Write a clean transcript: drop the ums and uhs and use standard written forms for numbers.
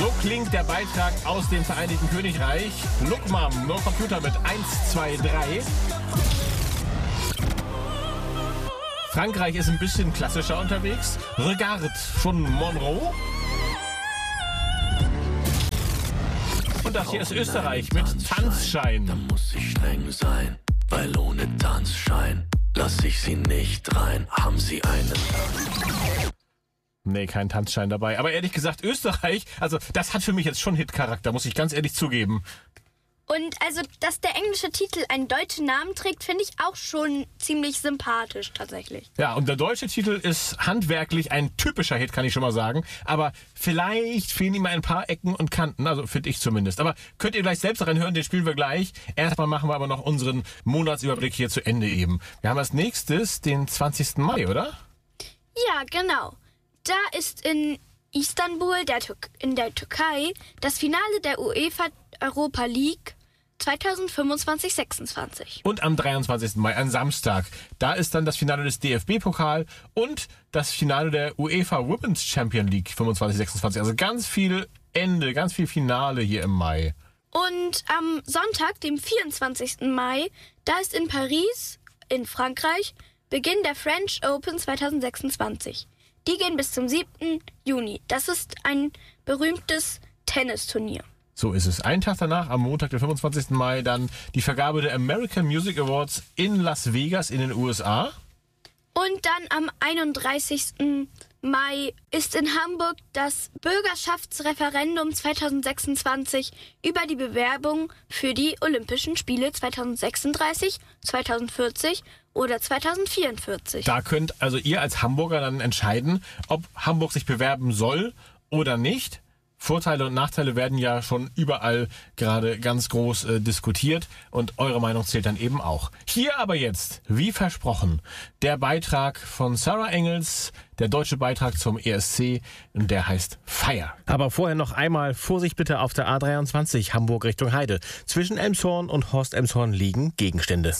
So klingt der Beitrag aus dem Vereinigten Königreich. Look Mom, No Computer mit 1, 2, 3. Frankreich ist ein bisschen klassischer unterwegs. Regarde von Monroe. Und das hier ist Österreich mit Tanzschein. Da muss ich streng sein, weil ohne Tanzschein lass ich sie nicht rein. Haben sie einen? Nee, kein Tanzschein dabei. Aber ehrlich gesagt, Österreich, also das hat für mich jetzt schon Hit-Charakter, muss ich ganz ehrlich zugeben. Und also, dass der englische Titel einen deutschen Namen trägt, finde ich auch schon ziemlich sympathisch tatsächlich. Ja, und der deutsche Titel ist handwerklich ein typischer Hit, kann ich schon mal sagen. Aber vielleicht fehlen ihm ein paar Ecken und Kanten, also finde ich zumindest. Aber könnt ihr gleich selbst reinhören, den spielen wir gleich. Erstmal machen wir aber noch unseren Monatsüberblick hier zu Ende eben. Wir haben als nächstes den 20. Mai, oder? Ja, genau. Da ist in Istanbul, in der Türkei, das Finale der UEFA Europa League 2025-26. Und am 23. Mai, ein Samstag, da ist dann das Finale des DFB-Pokal und das Finale der UEFA Women's Champion League 25-26. Also ganz viel Ende, ganz viel Finale hier im Mai. Und am Sonntag, dem 24. Mai, da ist in Paris, in Frankreich, Beginn der French Open 2026. Die gehen bis zum 7. Juni. Das ist ein berühmtes Tennisturnier. So ist es. Einen Tag danach, am Montag, den 25. Mai, dann die Vergabe der American Music Awards in Las Vegas in den USA. Und dann am 31. Mai ist in Hamburg das Bürgerschaftsreferendum 2026 über die Bewerbung für die Olympischen Spiele 2036, 2040 oder 2044. Da könnt also ihr als Hamburger dann entscheiden, ob Hamburg sich bewerben soll oder nicht. Vorteile und Nachteile werden ja schon überall gerade ganz groß diskutiert und eure Meinung zählt dann eben auch. Hier aber jetzt, wie versprochen, der Beitrag von Sarah Engels, der deutsche Beitrag zum ESC, und der heißt Fire. Aber vorher noch einmal Vorsicht bitte auf der A23 Hamburg Richtung Heide. Zwischen Elmshorn und Horst Elmshorn liegen Gegenstände.